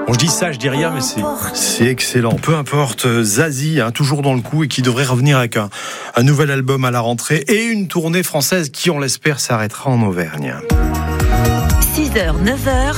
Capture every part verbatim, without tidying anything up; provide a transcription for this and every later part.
Bon, je dis ça, je dis rien, mais c'est, c'est excellent. Peu importe, Zazie, hein, toujours dans le coup et qui devrait revenir avec un, un nouvel album à la rentrée et une tournée française qui, on l'espère, s'arrêtera en Auvergne. six heures, neuf heures.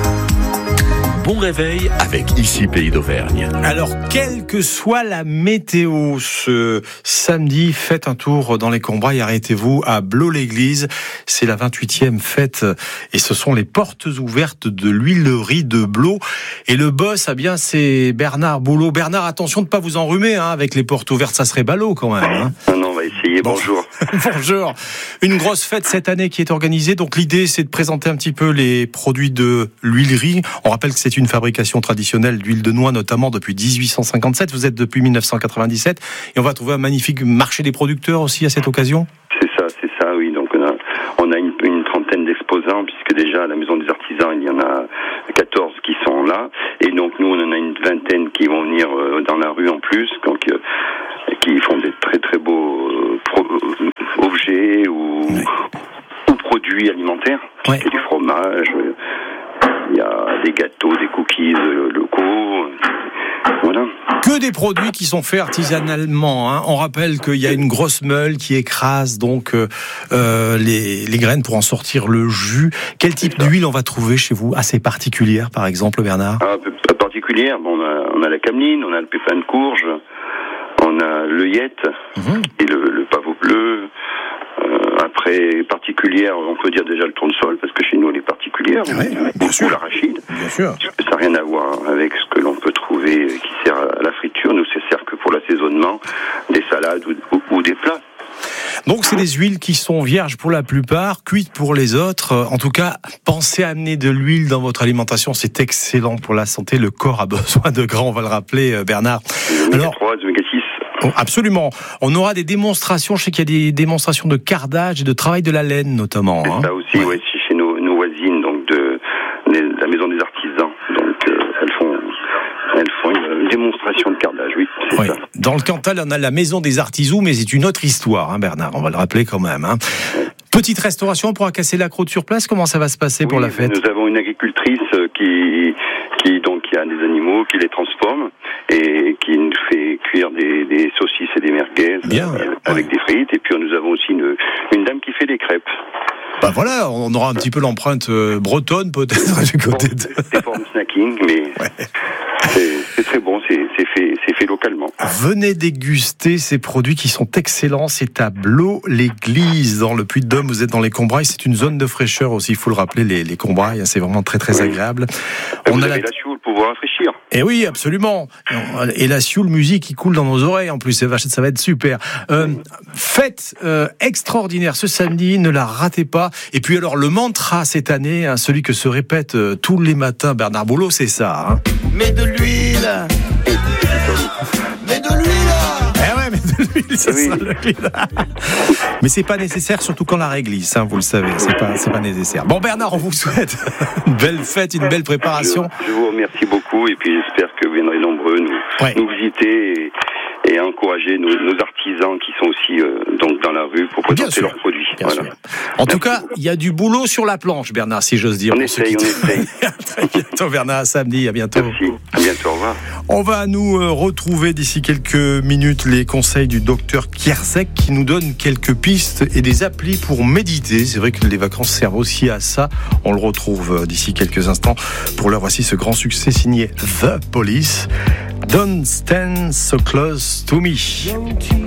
Bon réveil avec Ici Pays d'Auvergne. Alors, quelle que soit la météo, ce samedi, faites un tour dans les Combrailles, arrêtez-vous à Blot-l'Église. C'est la vingt-huitième fête et ce sont les portes ouvertes de l'huilerie de Blot. Et le boss, ah bien, c'est Bernard Boulot. Bernard, attention de ne pas vous enrhumer, hein, avec les portes ouvertes, ça serait ballot quand même. Hein. Non, non, on va essayer. Bon. Bonjour. Bonjour. Une grosse fête cette année qui est organisée. Donc l'idée, c'est de présenter un petit peu les produits de l'huilerie. On rappelle que c'est une fabrication traditionnelle d'huile de noix, notamment depuis dix-huit cent cinquante-sept. Vous êtes depuis mille neuf cent quatre-vingt-dix-sept. Et on va trouver un magnifique marché des producteurs aussi à cette occasion. C'est ça, c'est ça, oui. Donc on a, on a une, une trentaine d'exposants, puisque déjà à la Maison des Artisans, il y en a quatorze qui sont là. Et donc nous, on en a une vingtaine qui vont venir dans la rue en plus, donc euh, qui font des très très beaux euh, pro, euh, objets ou, oui. ou produits alimentaires. Ouais. Il y a du fromage, euh, il y a des gâteaux, des cookies euh, locaux. Voilà. Que des produits qui sont faits artisanalement. Hein. On rappelle qu'il y a une grosse meule qui écrase donc euh, euh, les, les graines pour en sortir le jus. Quel type d'huile on va trouver chez vous assez particulière, par exemple, Bernard? Ah, peu, peu particulière. Bon, on a, on a la cameline, on a le pépin de courge, on a l'œillette mmh. et le, le pavot bleu. Euh, après, particulière, on peut dire déjà le tournesol, parce que chez nous, elle est particulière. Ouais, ouais, bien sûr. Ou l'arachide. Bien sûr. Ça n'a rien à voir avec ce que l'on peut trouver qui sert à la friture. Nous, ça sert que pour l'assaisonnement des salades ou, ou, ou des plats. Donc, c'est des huiles qui sont vierges pour la plupart, cuites pour les autres. En tout cas, pensez à amener de l'huile dans votre alimentation. C'est excellent pour la santé. Le corps a besoin de gras, on va le rappeler, Bernard. oméga trois, oméga six. Absolument. On aura des démonstrations. Je sais qu'il y a des démonstrations de cardage et de travail de la laine, notamment. Hein. Ça aussi, ouais. Oui, chez nos, nos voisines, donc de, de la Maison des Artisans. Donc, euh, elles font, elles font une démonstration de cardage, oui. C'est oui. ça. Dans le Cantal, on a la Maison des Artisous, mais c'est une autre histoire, hein, Bernard. On va le rappeler quand même. Hein. Ouais. Petite restauration, on pourra casser la croûte sur place. Comment ça va se passer oui, pour la fête? Nous avons une agricultrice qui, qui donc qui a des animaux, qui les transforme et qui nous fait cuire des, des saucisses et des merguez Bien, avec ouais. des frites. Et puis nous avons aussi une, une dame qui fait des crêpes. Bah voilà, on aura un petit peu l'empreinte euh, bretonne peut-être du côté de... C'est forme snacking, mais ouais. c'est, c'est très bon, c'est, c'est, fait, c'est fait localement. Venez déguster ces produits qui sont excellents. C'est à Blot-l'Église, dans le Puy-de-Dôme. Vous êtes dans les Combrailles. C'est une zone de fraîcheur aussi, il faut le rappeler, les, les Combrailles. C'est vraiment très très oui. agréable. On vous a avez la... la Sioule pour vous rafraîchir. Et oui, absolument. Et la Sioule, musique qui coule dans nos oreilles en plus. Ça va, ça va être super. Euh, fête euh, extraordinaire ce samedi, ne la ratez pas. Et puis alors, le mantra cette année, hein, celui que se répète euh, tous les matins Bernard Boulot, c'est ça. Hein. Mets de l'huile. Mets de l'huile. Eh ouais, mais de l'huile, ça oui. sera de l'huile. Mais c'est pas nécessaire, surtout quand la réglisse, hein, vous le savez. C'est pas, c'est pas nécessaire. Bon, Bernard, on vous souhaite une belle fête, une belle préparation. Je, je vous remercie beaucoup et puis j'espère que vous viendrez nombreux nous, ouais. nous visiter et, et encourager nos, nos artisans qui sont aussi euh, donc dans la rue pour présenter leurs produits. Voilà. En Merci tout cas, il y a du boulot sur la planche, Bernard, si j'ose dire. On essaye, on essaye. À très bientôt, Bernard, à samedi, à bientôt. Merci, à bientôt, au revoir. On va nous retrouver d'ici quelques minutes les conseils du docteur Kierzek qui nous donne quelques pistes et des applis pour méditer. C'est vrai que les vacances servent aussi à ça. On le retrouve d'ici quelques instants. Pour l'heure, voici ce grand succès signé The Police. Don't stand so close to me.